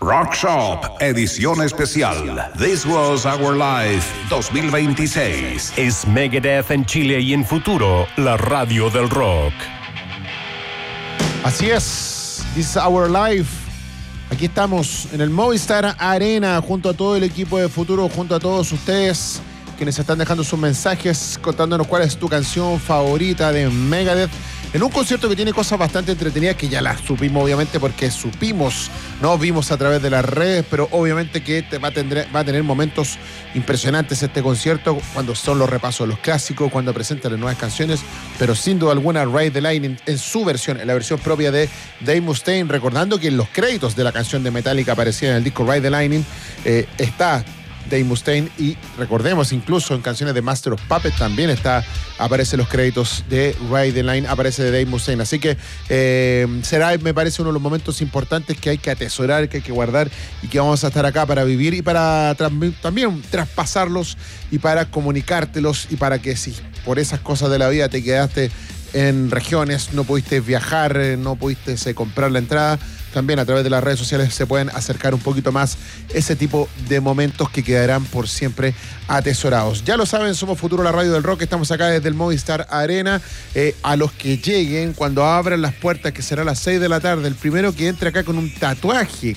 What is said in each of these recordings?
Rock Shop, edición especial. This Was Our Life 2026. Es Megadeth en Chile y en futuro, la radio del rock. Así es, This is Our Life. Aquí estamos en el Movistar Arena junto a todo el equipo de Futuro, junto a todos ustedes quienes están dejando sus mensajes contándonos cuál es tu canción favorita de Megadeth. En un concierto que tiene cosas bastante entretenidas que ya las supimos obviamente porque nos vimos a través de las redes, pero obviamente que va a tener momentos impresionantes este concierto cuando son los repasos de los clásicos, cuando presentan las nuevas canciones, pero sin duda alguna Ride the Lightning en su versión, en la versión propia de Dave Mustaine, recordando que en los créditos de la canción de Metallica aparecía en el disco Ride the Lightning, está Dave Mustaine, y recordemos incluso en canciones de Master of Puppets también aparecen los créditos de Ride the Line, aparece de Dave Mustaine, así que será, me parece, uno de los momentos importantes que hay que atesorar, que hay que guardar y que vamos a estar acá para vivir y para también traspasarlos y para comunicártelos, y para que si por esas cosas de la vida te quedaste en regiones, no pudiste viajar, no pudiste comprar la entrada, también a través de las redes sociales se pueden acercar un poquito más ese tipo de momentos que quedarán por siempre atesorados. Ya lo saben, somos Futuro, la radio del rock, estamos acá desde el Movistar Arena. A los que lleguen, cuando abran las puertas, que será a las 6 de la tarde, el primero que entre acá con un tatuaje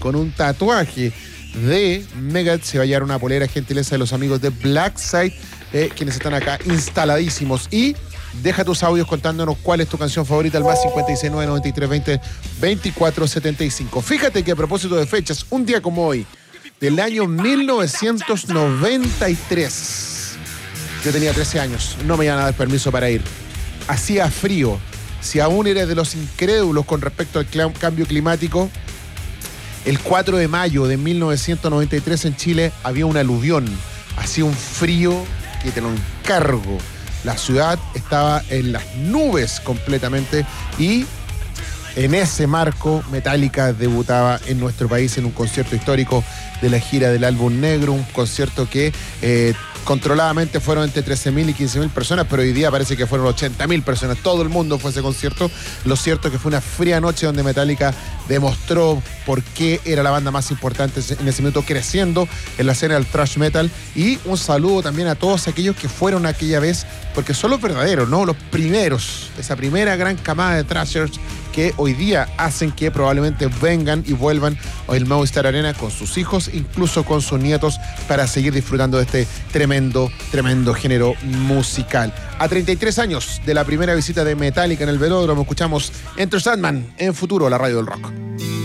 de Megadeth se va a llevar una polera, gentileza de los amigos de Blackside, quienes están acá instaladísimos. Y deja tus audios contándonos cuál es tu canción favorita al más 569-9320-2475. Fíjate que a propósito de fechas, un día como hoy, del año 1993, yo tenía 13 años, no me iban a dar permiso para ir. Hacía frío. Si aún eres de los incrédulos con respecto al cambio climático, el 4 de mayo de 1993 en Chile había un aluvión. Hacía un frío que te lo encargo. La ciudad estaba en las nubes completamente, y en ese marco Metallica debutaba en nuestro país en un concierto histórico de la gira del álbum negro, un concierto que controladamente fueron entre 13.000 y 15.000 personas, pero hoy día parece que fueron 80.000 personas. Todo el mundo fue a ese concierto. Lo cierto es que fue una fría noche donde Metallica demostró por qué era la banda más importante en ese minuto, creciendo en la escena del thrash metal. Y un saludo también a todos aquellos que fueron aquella vez, porque son los verdaderos, ¿no? Los primeros, esa primera gran camada de thrashers que hoy día hacen que probablemente vengan y vuelvan al Movistar Arena con sus hijos, incluso con sus nietos, para seguir disfrutando de este tremendo género musical. A 33 años de la primera visita de Metallica en el Velódromo, escuchamos Enter Sandman en Futuro, la radio del rock.